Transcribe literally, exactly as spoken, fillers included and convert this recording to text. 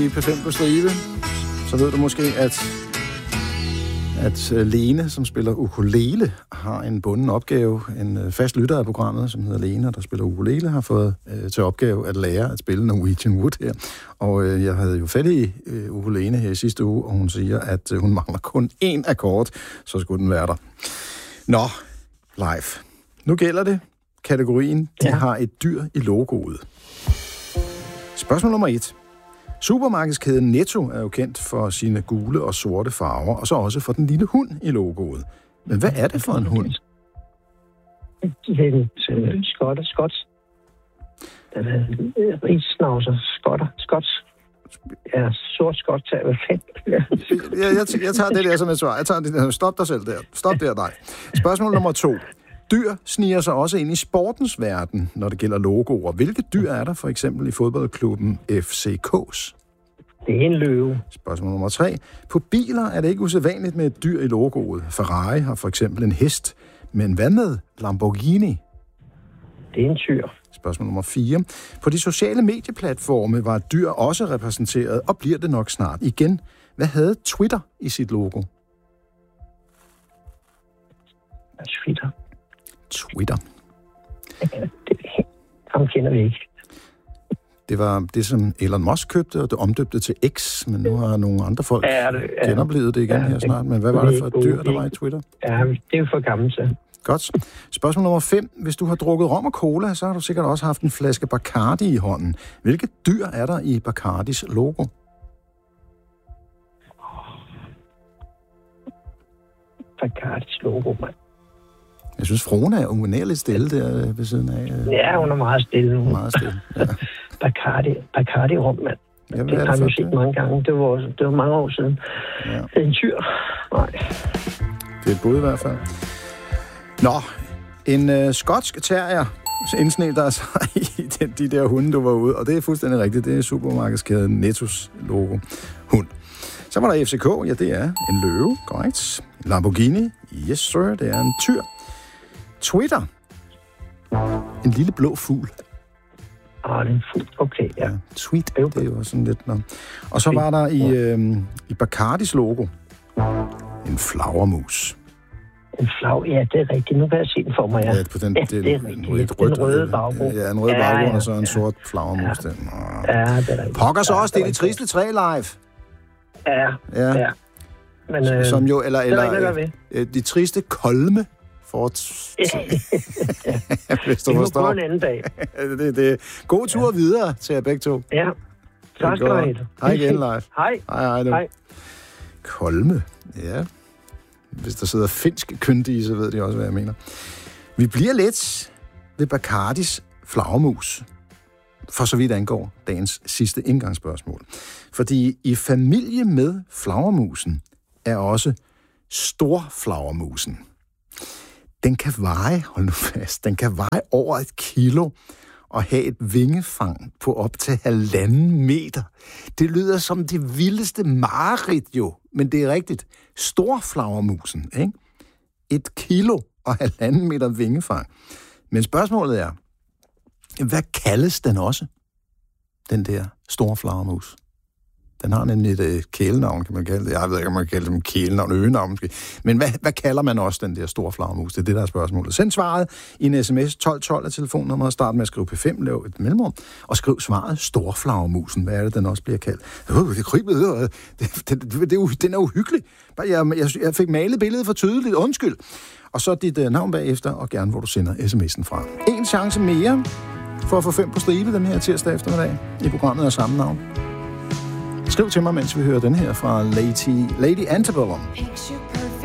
I P fem på stribe, så ved du måske, at, at Lene, som spiller ukulele, har en bunden opgave. En fast lytter af programmet, som hedder Lene, der spiller ukulele, har fået øh, til opgave at lære at spille Norwegian Wood her. Og øh, jeg havde jo fat i øh, ukulele her i sidste uge, og hun siger, at øh, hun mangler kun én akkord, så skulle den være der. Nå, live. Nu gælder det. Kategorien, de ja. har et dyr i logoet. Spørgsmål nummer et. Supermarkedskæden Netto er jo kendt for sine gule og sorte farver, og så også for den lille hund i logoet. Men hvad er det for en hund? Det er en skotter, skots. Rigsnavser, skotter, skots. Ja, sort skot, tager hvad fedt. jeg, jeg, jeg tager det der som et svar. Jeg tager det der. Stop dig selv der. Stop der, dig. Spørgsmål nummer to. Dyr sniger sig også ind i sportens verden, når det gælder logoer. Hvilke dyr er der for eksempel i fodboldklubben F C K's? Det er en løve. Spørgsmål nummer tre. På biler er det ikke usædvanligt med et dyr i logoet. Ferrari har for eksempel en hest. Men hvad med Lamborghini? Det er en tyr. Spørgsmål nummer fire. På de sociale medieplatforme var dyr også repræsenteret, og bliver det nok snart igen. Hvad havde Twitter i sit logo? Twitter. Twitter. Ja, det, ham kender vi ikke. Det var det, som Elon Musk købte, og det omdøbte til X, men nu har nogle andre folk ja, det, ja. genoplevet det igen ja, her snart. Men hvad var det for et dyr, der var i Twitter? Ja, det er jo for gammelt til. Godt. Spørgsmål nummer fem. Hvis du har drukket rom og cola, så har du sikkert også haft en flaske Bacardi i hånden. Hvilket dyr er der i Bacardis logo? Bacardis logo, mand. Jeg synes, fruen er umanerligt stille der ved siden af. Ja, hun er meget stille nu. Meget stille, ja. Bacardi, Bacardi rum, mand. Ja, det har jeg set mange gange. Det var, det var mange år siden. Ja. Det er en tyr. Nej. Det er et bud i hvert fald. Nå, en øh, skotsk terrier indsnægter sig i de, de der hunde, du var ude. Og det er fuldstændig rigtigt. Det er supermarkedskæden Nettos logo. Hund. Så var der F C K. Ja, det er en løve. Korrekt. Lamborghini. Yes, sir. Det er en tyr. Twitter. En lille blå fugl. Ah, det er en fugl. Okay, ja. ja. Tweet, det er jo sådan lidt... Nå. Og så var der i, øh, i Bacardis logo en flagermus. En flag, ja, det er rigtigt. Nu kan jeg se den for mig, ja. Ja, på den, ja, det, det er rigtigt. Et rødt, den røde baggrund. Ja, en rød ja, baggrund, ja, og så en ja. sort flagermus. Ja. Den. ja, det er rigtigt. Pokker så ja, også, det er de triste tre live. Ja, ja. ja. Men, øh, som jo, eller, eller det øh, de triste kolme, for t- hvis du vi må forstår. prøve en anden dag. det, det. God tur ja. videre til jer begge to. Ja, tak skal du have. Hej igen, live. Hej. Hej, hej. hej. Kolme, ja. Hvis der sidder finsk kyndige, så ved de også, hvad jeg mener. Vi bliver lidt ved Bacardis flagermus, for så vidt angår dagens sidste indgangsspørgsmål. Fordi i familie med flagermusen er også storflagermusen. Den kan veje, hold nu fast, den kan veje over et kilo og have et vingefang på op til halvanden meter. Det lyder som det vildeste mareridt jo, men det er rigtigt. Storflagermusen, ikke? Et kilo og halvanden meter vingefang. Men spørgsmålet er, hvad kaldes den også? Den der storflagermus. Den har nemlig et øh, kælenavn, kan man kalde det. Jeg ved ikke, om man kan kalde det kælenavn, øgenavn måske. Men hvad, hvad kalder man også den der store flagermus? Det er det, der er spørgsmålet. Send svaret i en sms tolv tolv af telefonnummeret. Start med at skrive P fem, lav et mellemrum, og skriv svaret storflagermusen. Hvad er det, den også bliver kaldt? Uh, det kryber, det, det, det, det, det, den er uhyggelig. Jeg, jeg, jeg fik malet billedet for tydeligt. Undskyld. Og så dit uh, navn bagefter, og gerne hvor du sender sms'en fra. En chance mere for at få fem på stribe den her tirsdag eftermiddag i programmet af samme navn. Skriv til mig, mens vi hører den her fra Lady, Lady Antebellum.